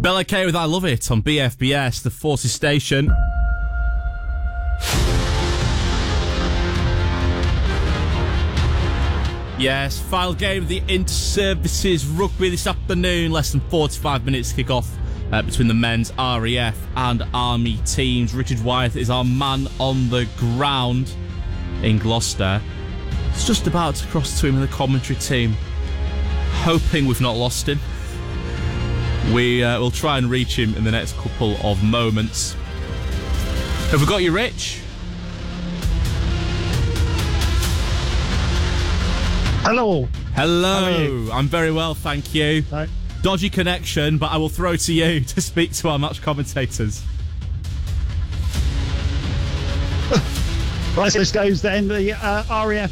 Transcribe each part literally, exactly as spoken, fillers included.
Bella K with I Love It on B F B S, the Forces station. Yes, final game of the Inter-Services Rugby this afternoon. Less than forty-five minutes to kick off uh, between the men's R A F and Army teams. Richard Wyeth is our man on the ground in Gloucester. It's just about to cross to him in the commentary team, hoping we've not lost him. We uh, will try and reach him in the next couple of moments. Have we got you, Rich? Hello. Hello. I'm very well, thank you. Hi. Dodgy connection, but I will throw to you to speak to our match commentators. Right, so this goes then. The uh, R A F,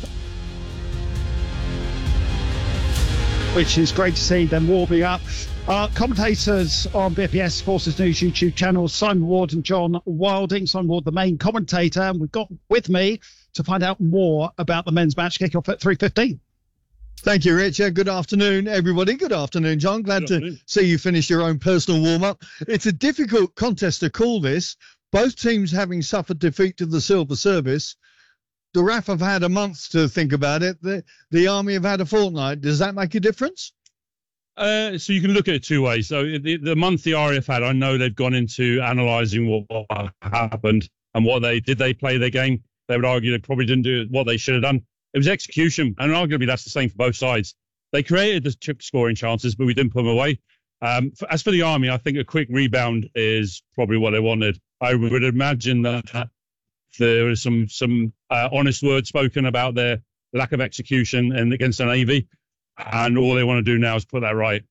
which is great to see them warming up. Uh, commentators on B F B S Forces News YouTube channel, Simon Ward and John Wilding. Simon Ward, the main commentator, and we've got with me to find out more about the men's match kick-off at three fifteen. Thank you, Richard. Good afternoon, everybody. Good afternoon, John. Glad to see you finish your own personal warm-up. It's a difficult contest to call this. Both teams having suffered defeat to the Silver Service. The R A F have had a month to think about it. The, the Army have had a fortnight. Does that make a difference? Uh, so you can look at it two ways. So the, the month the R A F had, I know they've gone into analysing what, what happened and what they did. They play their game. They would argue they probably didn't do what they should have done. It was execution, and arguably that's the same for both sides. They created the chip scoring chances, but we didn't put them away. Um, for, as for the Army, I think a quick rebound is probably what they wanted. I would imagine that there was some some uh, honest words spoken about their lack of execution and against the Navy, and all they want to do now is put that right.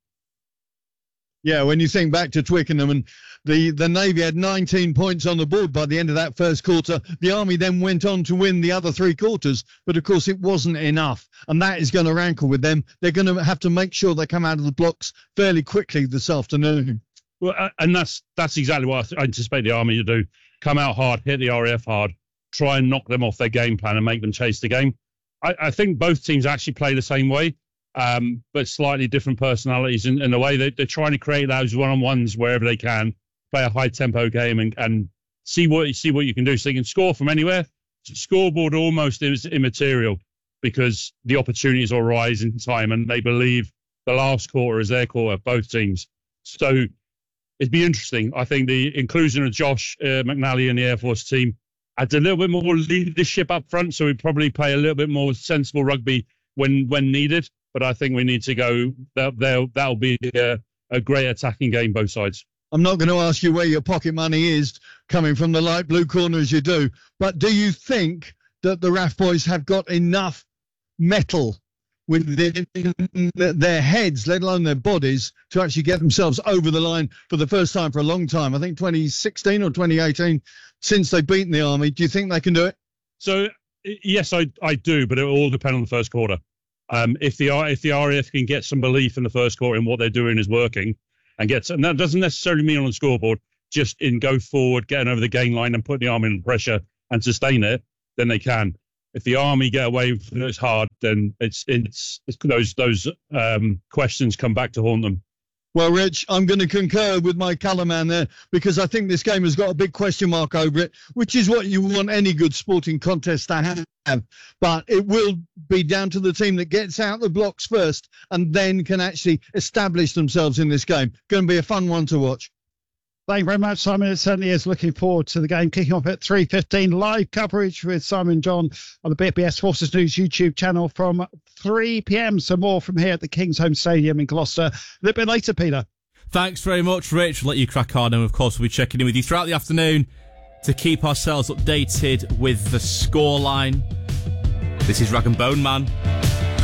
Yeah, when you think back to Twickenham, and the, the Navy had nineteen points on the board by the end of that first quarter. The Army then went on to win the other three quarters, but of course it wasn't enough, and that is going to rankle with them. They're going to have to make sure they come out of the blocks fairly quickly this afternoon. Well, uh, and that's that's exactly what I anticipate the Army to do. Come out hard, hit the R A F hard, try and knock them off their game plan and make them chase the game. I, I think both teams actually play the same way. Um, but slightly different personalities in, in the way they, they're trying to create those one-on-ones wherever they can, play a high-tempo game and, and see what see what you can do. So they can score from anywhere. Scoreboard almost is immaterial because the opportunities will rise in time, and they believe the last quarter is their quarter, both teams. So it'd be interesting. I think the inclusion of Josh uh, McNally in the Air Force team adds a little bit more leadership up front, so we'd probably play a little bit more sensible rugby when when needed. But I think we need to go, that, that'll be a, a great attacking game, both sides. I'm not going to ask you where your pocket money is coming from the light blue corner as you do, but do you think that the R A F boys have got enough metal within their heads, let alone their bodies, to actually get themselves over the line for the first time for a long time? I think twenty sixteen or twenty eighteen, since they've beaten the Army. Do you think they can do it? So, yes, I, I do, but it will all depend on the first quarter. Um, if the if the R A F can get some belief in the first quarter in what they're doing is working, and get and that doesn't necessarily mean on the scoreboard, just in go forward, getting over the gain line and putting the Army under pressure and sustain it, then they can. If the Army get away from it hard, then it's it's, it's those those um, questions come back to haunt them. Well, Rich, I'm going to concur with my colour man there, because I think this game has got a big question mark over it, which is what you want any good sporting contest to have. But it will be down to the team that gets out the blocks first and then can actually establish themselves in this game. Going to be a fun one to watch. Thank you very much, Simon. It certainly is. Looking forward to the game kicking off at three fifteen. Live coverage with Simon and John on the B F B S Forces News YouTube channel from three p.m. Some more from here at the King's Home Stadium in Gloucester a little bit later, Peter. Thanks very much, Rich. We'll let you crack on, and of course we'll be checking in with you throughout the afternoon to keep ourselves updated with the scoreline. This is Rag and Bone Man